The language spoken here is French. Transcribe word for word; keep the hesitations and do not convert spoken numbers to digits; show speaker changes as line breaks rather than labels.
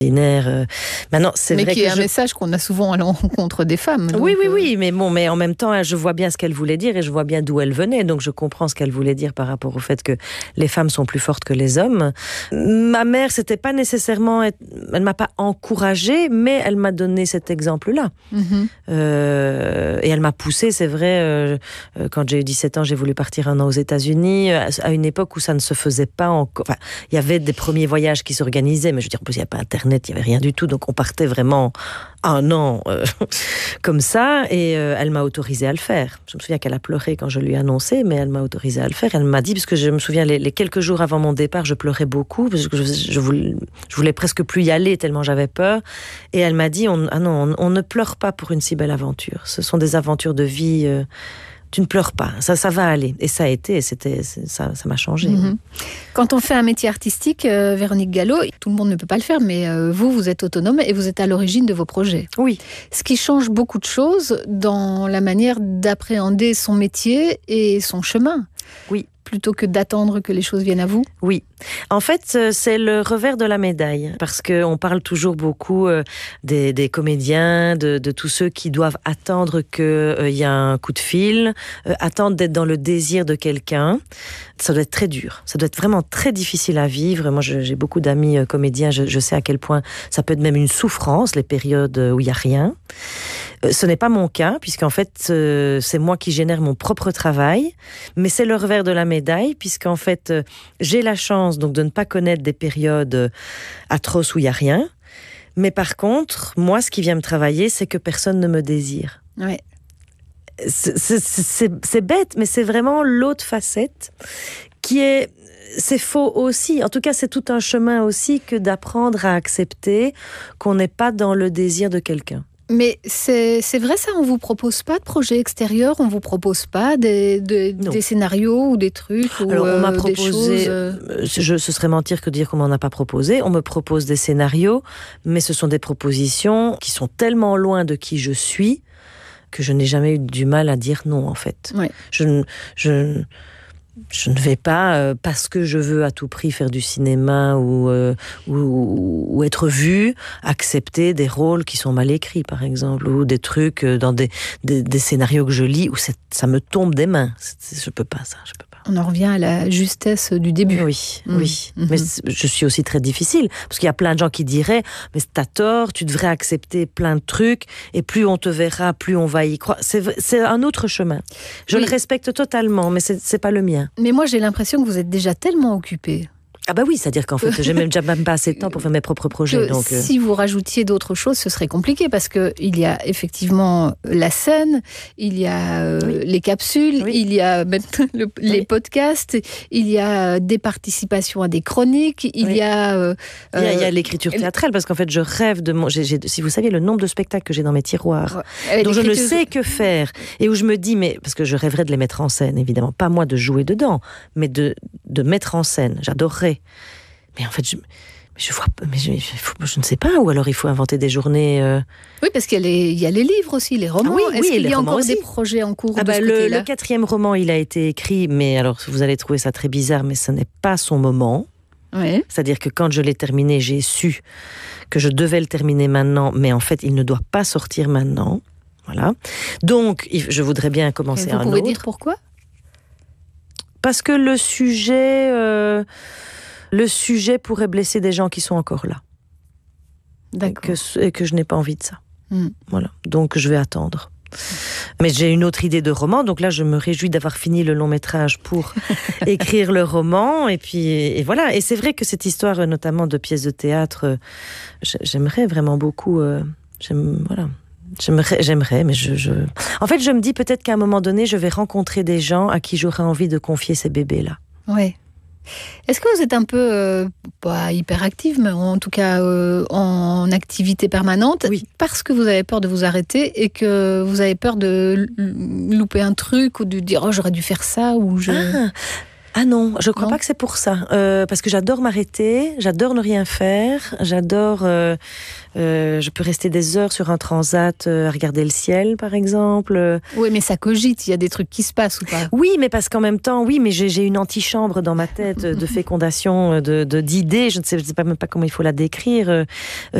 Euh, maintenant, c'est
mais
vrai
qui est
que
un
je...
message qu'on a souvent à l'encontre des femmes. Donc...
Oui, oui, oui, mais bon, mais en même temps, je vois bien ce qu'elle voulait dire et je vois bien d'où elle venait, donc je comprends ce qu'elle voulait dire par rapport au fait que les femmes sont plus fortes que les hommes. Ma mère, c'était pas nécessairement, elle m'a pas encouragée, mais elle m'a donné cet exemple-là. Mm-hmm. Euh, et elle m'a poussée, c'est vrai. Euh, quand j'ai eu dix-sept ans, j'ai voulu partir un an aux États-Unis à une époque où ça ne se faisait pas encore. Enfin, il y avait des premiers voyages qui s'organisaient, mais je veux dire, en plus, il n'y a pas Internet. Il n'y avait rien du tout, donc on partait vraiment un an euh, comme ça, et euh, elle m'a autorisée à le faire. Je me souviens qu'elle a pleuré quand je lui ai annoncé, mais elle m'a autorisée à le faire. Elle m'a dit, parce que je me souviens, les, les quelques jours avant mon départ, je pleurais beaucoup, parce que je, je, voulais, je voulais presque plus y aller, tellement j'avais peur. Et elle m'a dit, on, ah non, on, on ne pleure pas pour une si belle aventure. Ce sont des aventures de vie... Euh, tu ne pleures pas, ça, ça va aller. Et ça a été, et c'était, ça, ça m'a changé.
Mmh. Quand on fait un métier artistique, euh, Véronique Gallo, tout le monde ne peut pas le faire, mais euh, vous, vous êtes autonome et vous êtes à l'origine de vos projets.
Oui.
Ce qui change beaucoup de choses dans la manière d'appréhender son métier et son chemin.
Oui.
Plutôt que d'attendre que les choses viennent à vous?
Oui. En fait, c'est le revers de la médaille. Parce qu'on parle toujours beaucoup des, des comédiens, de, de tous ceux qui doivent attendre qu'il euh, y a un coup de fil, euh, attendre d'être dans le désir de quelqu'un. Ça doit être très dur. Ça doit être vraiment très difficile à vivre. Moi, je, j'ai beaucoup d'amis euh, comédiens. Je, je sais à quel point ça peut être même une souffrance, les périodes où il n'y a rien. Euh, ce n'est pas mon cas, puisqu'en fait, euh, c'est moi qui génère mon propre travail. Mais c'est le revers de la médaille, puisqu'en fait, euh, j'ai la chance donc de ne pas connaître des périodes euh, atroces où il n'y a rien. Mais par contre, moi, ce qui vient me travailler, c'est que personne ne me désire.
Ouais.
C'est, c'est, c'est, c'est bête, mais c'est vraiment l'autre facette qui est... C'est faux aussi. En tout cas, c'est tout un chemin aussi que d'apprendre à accepter qu'on n'est pas dans le désir de quelqu'un.
Mais c'est, c'est vrai ça, on ne vous propose pas de projets extérieurs, on ne vous propose pas des, des, des scénarios ou des trucs ou
Alors, on m'a
euh,
proposé,
des choses... Euh...
Je, ce serait mentir que de dire qu'on m'en a pas proposé. On me propose des scénarios, mais ce sont des propositions qui sont tellement loin de qui je suis que je n'ai jamais eu du mal à dire non, en fait.
Ouais.
Je, je, je ne vais pas, euh, parce que je veux à tout prix faire du cinéma ou, euh, ou, ou être vue, accepter des rôles qui sont mal écrits, par exemple, ou des trucs dans des, des, des scénarios que je lis où c'est, ça me tombe des mains. C'est, je peux pas, ça, je peux pas.
On en revient à la justesse du début.
Oui, mmh. oui.
Mmh.
Mais je suis aussi très difficile, parce qu'il y a plein de gens qui diraient « Mais t'as tort, tu devrais accepter plein de trucs, et plus on te verra, plus on va y croire. » C'est, c'est un autre chemin. Je oui. le respecte totalement, mais c'est, c'est pas le mien.
Mais moi, j'ai l'impression que vous êtes déjà tellement occupée.
Ah bah oui, c'est-à-dire qu'en fait, j'ai même déjà même pas assez de temps pour faire mes propres projets. Donc
si vous rajoutiez d'autres choses, ce serait compliqué parce que il y a effectivement la scène, il y a euh, oui. les capsules, oui. il y a même le, les oui. podcasts, il y a des participations à des chroniques, il oui. y a euh,
il y a, il y a l'écriture théâtrale parce qu'en fait, je rêve de mon. J'ai, j'ai, si vous saviez le nombre de spectacles que j'ai dans mes tiroirs, ouais. dont je ne sais que faire et où je me dis mais parce que je rêverais de les mettre en scène, évidemment, pas moi de jouer dedans, mais de de mettre en scène. J'adorerais. Mais en fait, je, je vois, mais je, je ne sais pas. Ou alors il faut inventer des journées. Euh...
Oui, parce qu'il y a les, il y a les livres aussi, les romans.
Ah oui,
Est-ce
oui,
qu'il y a encore
aussi.
des projets en cours
ah
de
bah,
ce
le,
côté-là ?
Le quatrième roman, il a été écrit, mais alors vous allez trouver ça très bizarre, mais ce n'est pas son moment.
Oui.
C'est-à-dire que quand je l'ai terminé, j'ai su que je devais le terminer maintenant, mais en fait, il ne doit pas sortir maintenant. Voilà. Donc, je voudrais bien commencer
Et vous
un autre.
Vous pouvez dire pourquoi ?
Parce que le sujet, euh, le sujet pourrait blesser des gens qui sont encore là.
D'accord.
Et que, et que je n'ai pas envie de ça.
Mm.
Voilà. Donc je vais attendre. Mais j'ai une autre idée de roman, donc là je me réjouis d'avoir fini le long métrage pour écrire le roman. Et puis et voilà. Et c'est vrai que cette histoire, notamment de pièces de théâtre, j'aimerais vraiment beaucoup. Euh, j'aime, voilà. J'aimerais, j'aimerais, mais je, je... En fait, je me dis peut-être qu'à un moment donné, je vais rencontrer des gens à qui j'aurais envie de confier ces bébés-là.
Oui. Est-ce que vous êtes un peu, euh, pas hyperactive, mais en tout cas euh, en activité permanente,
oui.
parce que vous avez peur de vous arrêter et que vous avez peur de louper un truc ou de dire « Oh, j'aurais dû faire ça » ou je...
Ah. Ah non, je crois
non
pas que c'est pour ça. Euh, parce que j'adore m'arrêter, j'adore ne rien faire, j'adore... Euh, euh, je peux rester des heures sur un transat euh, à regarder le ciel, par exemple.
Oui, mais ça cogite, il y a des trucs qui se passent ou pas?
Oui, mais parce qu'en même temps, oui, mais j'ai, j'ai une antichambre dans ma tête de fécondation, de, de, d'idées, je ne sais, je sais pas même pas comment il faut la décrire.